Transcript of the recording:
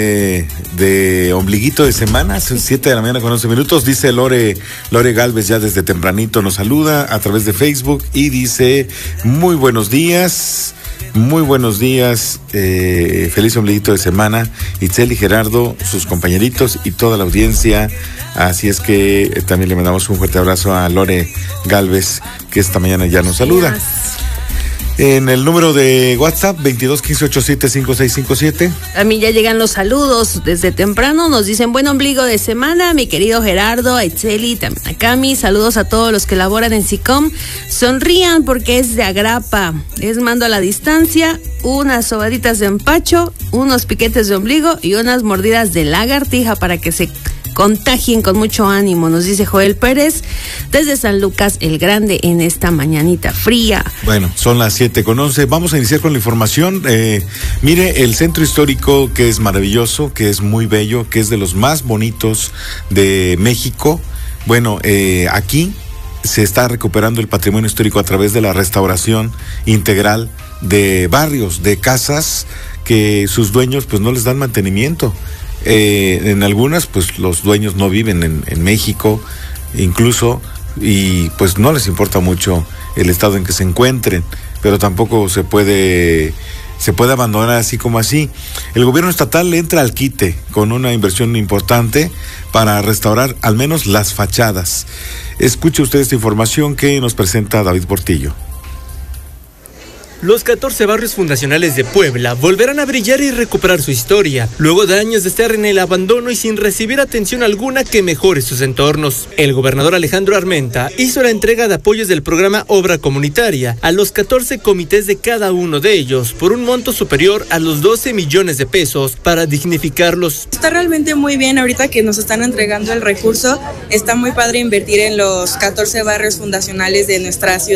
de ombliguito de semana, son 7 de la mañana con 11 minutos, dice Lore Galvez ya desde tempranito nos saluda a través de Facebook y dice muy buenos días, feliz ombliguito de semana, Itzel y Gerardo, sus compañeritos y toda la audiencia, así es que también le mandamos un fuerte abrazo a Lore Galvez que esta mañana ya nos saluda. En el número de WhatsApp 2215875657. A mí ya llegan los saludos desde temprano, nos dicen buen ombligo de semana, mi querido Gerardo, a Itzeli, también a Cami, saludos a todos los que laboran en SICOM, sonrían porque es de agrapa, les mando a la distancia unas sobaditas de empacho, unos piquetes de ombligo y unas mordidas de lagartija para que se contagien con mucho ánimo, nos dice Joel Pérez desde San Lucas el Grande en esta mañanita fría. Bueno, son las 7:11, vamos a iniciar con la información. Mire, el centro histórico que es maravilloso, que es muy bello, que es de los más bonitos de México. Bueno, aquí se está recuperando el patrimonio histórico a través de la restauración integral de barrios, de casas que sus dueños pues no les dan mantenimiento. En algunas pues los dueños no viven en México incluso y pues no les importa mucho el estado en que se encuentren, pero tampoco se puede abandonar así como así. El gobierno estatal entra al quite con una inversión importante para restaurar al menos las fachadas. Escuche usted esta información que nos presenta David Portillo. Los 14 barrios fundacionales de Puebla volverán a brillar y recuperar su historia, luego de años de estar en el abandono y sin recibir atención alguna que mejore sus entornos. El gobernador Alejandro Armenta hizo la entrega de apoyos del programa Obra Comunitaria a los 14 comités de cada uno de ellos, por un monto superior a los 12 millones de pesos para dignificarlos. Está realmente muy bien ahorita que nos están entregando el recurso, está muy padre invertir en los 14 barrios fundacionales de nuestra ciudad.